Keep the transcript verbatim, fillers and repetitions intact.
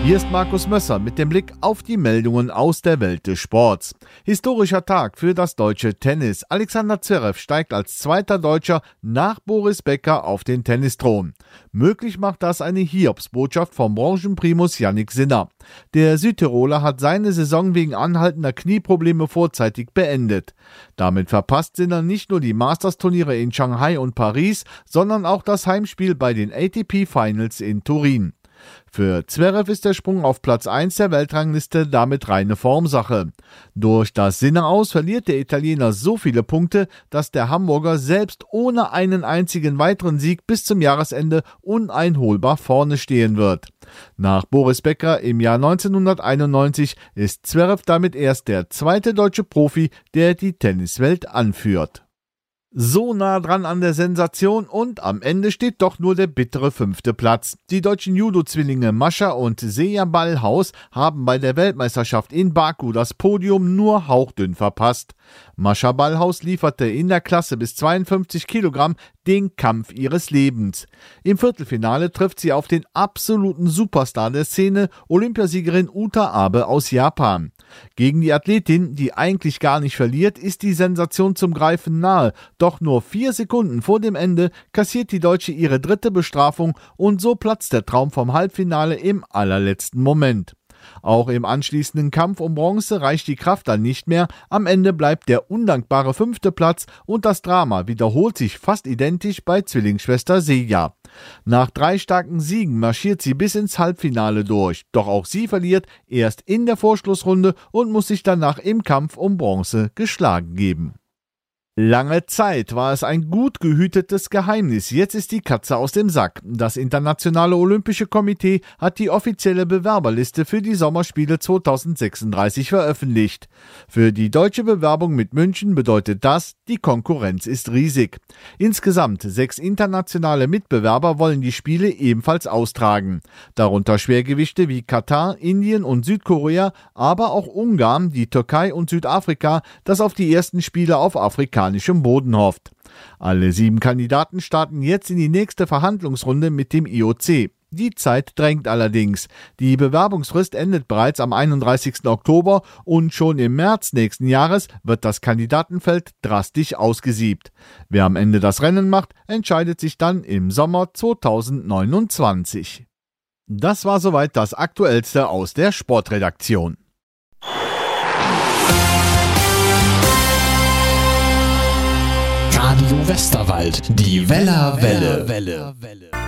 Hier ist Markus Mösser mit dem Blick auf die Meldungen aus der Welt des Sports. Historischer Tag für das deutsche Tennis. Alexander Zverev steigt als zweiter Deutscher nach Boris Becker auf den Tennisthron. Möglich macht das eine Hiobsbotschaft vom Branchenprimus Jannik Sinner. Der Südtiroler hat seine Saison wegen anhaltender Knieprobleme vorzeitig beendet. Damit verpasst Sinner nicht nur die Masters-Turniere in Shanghai und Paris, sondern auch das Heimspiel bei den A T P Finals in Turin. Für Zverev ist der Sprung auf Platz eins der Weltrangliste damit reine Formsache. Durch das Sinner aus verliert der Italiener so viele Punkte, dass der Hamburger selbst ohne einen einzigen weiteren Sieg bis zum Jahresende uneinholbar vorne stehen wird. Nach Boris Becker im Jahr neunzehnhunderteinundneunzig ist Zverev damit erst der zweite deutsche Profi, der die Tenniswelt anführt. So nah dran an der Sensation und am Ende steht doch nur der bittere fünfte Platz. Die deutschen Judo-Zwillinge Mascha und Seja Ballhaus haben bei der Weltmeisterschaft in Baku das Podium nur hauchdünn verpasst. Mascha Ballhaus lieferte in der Klasse bis zweiundfünfzig Kilogramm den Kampf ihres Lebens. Im Viertelfinale trifft sie auf den absoluten Superstar der Szene, Olympiasiegerin Uta Abe aus Japan. Gegen die Athletin, die eigentlich gar nicht verliert, ist die Sensation zum Greifen nahe. Doch nur vier Sekunden vor dem Ende kassiert die Deutsche ihre dritte Bestrafung und so platzt der Traum vom Halbfinale im allerletzten Moment. Auch im anschließenden Kampf um Bronze reicht die Kraft dann nicht mehr. Am Ende bleibt der undankbare fünfte Platz und das Drama wiederholt sich fast identisch bei Zwillingsschwester Seja. Nach drei starken Siegen marschiert sie bis ins Halbfinale durch. Doch auch sie verliert erst in der Vorschlussrunde und muss sich danach im Kampf um Bronze geschlagen geben. Lange Zeit war es ein gut gehütetes Geheimnis. Jetzt ist die Katze aus dem Sack. Das Internationale Olympische Komitee hat die offizielle Bewerberliste für die Sommerspiele zweitausendsechsunddreißig veröffentlicht. Für die deutsche Bewerbung mit München bedeutet das, die Konkurrenz ist riesig. Insgesamt sechs internationale Mitbewerber wollen die Spiele ebenfalls austragen. Darunter Schwergewichte wie Katar, Indien und Südkorea, aber auch Ungarn, die Türkei und Südafrika, das auf die ersten Spiele auf Afrika Boden hofft. Alle sieben Kandidaten starten jetzt in die nächste Verhandlungsrunde mit dem I O C. Die Zeit drängt allerdings. Die Bewerbungsfrist endet bereits am einunddreißigsten Oktober und schon im März nächsten Jahres wird das Kandidatenfeld drastisch ausgesiebt. Wer am Ende das Rennen macht, entscheidet sich dann im Sommer zweitausendneunundzwanzig. Das war soweit das Aktuellste aus der Sportredaktion. Radio Westerwald, die Weller Welle.